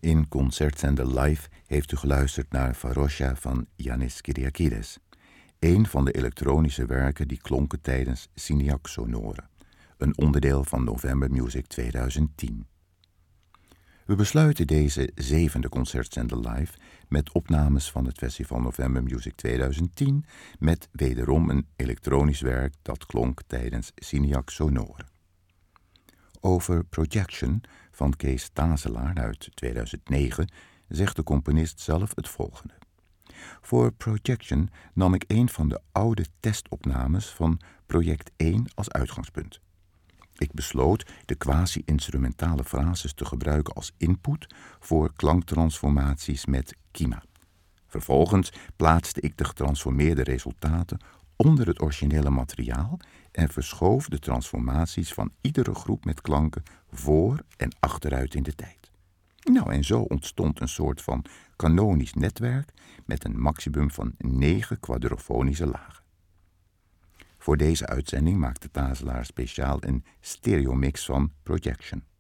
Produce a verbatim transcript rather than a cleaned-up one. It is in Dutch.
In Concertzender Live heeft u geluisterd naar Varosha van Yannis Kyriakides, een van de elektronische werken die klonken tijdens Syniac Sonore, een onderdeel van November Music tweeduizend tien. We besluiten deze zevende Concertzender Live met opnames van het Festival November Music tweeduizend tien met wederom een elektronisch werk dat klonk tijdens Syniac Sonore. Over Projection van Kees Tazelaar uit tweeduizend negen zegt de componist zelf het volgende. Voor Projection nam ik een van de oude testopnames van project één als uitgangspunt. Ik besloot de quasi-instrumentale frases te gebruiken als input voor klanktransformaties met Kima. Vervolgens plaatste ik de getransformeerde resultaten onder het originele materiaal en verschoof de transformaties van iedere groep met klanken voor en achteruit in de tijd. Nou, en zo ontstond een soort van kanonisch netwerk met een maximum van negen quadrofonische lagen. Voor deze uitzending maakte Tazelaar speciaal een stereomix van Projection.